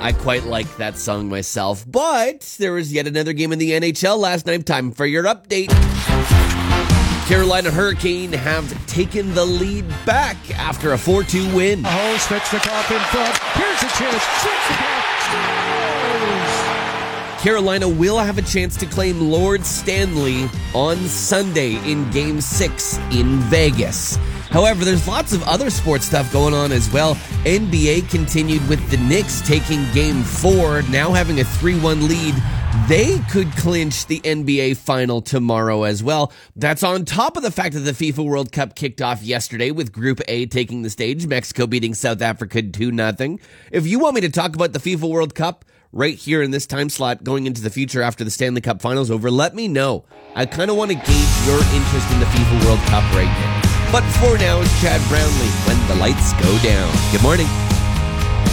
I quite like that song myself. But there was yet another game in the NHL last night. Time for your update. Carolina Hurricane have taken the lead back after a 4-2 win. Oh, Svechnikov in front. Here's a chance. Svechnikov scores! Carolina will have a chance to claim Lord Stanley on Sunday in Game 6 in Vegas. However, there's lots of other sports stuff going on as well. NBA continued with the Knicks taking Game 4, now having a 3-1 lead. They could clinch the NBA final tomorrow as well. That's on top of the fact that the FIFA World Cup kicked off yesterday with Group A taking the stage, Mexico beating South Africa 2-0. If you want me to talk about the FIFA World Cup right here in this time slot going into the future after the Stanley Cup finals over, let me know. I kind of want to gauge your interest in the FIFA World Cup right now. But for now, it's Chad Brownlee when the lights go down. Good morning.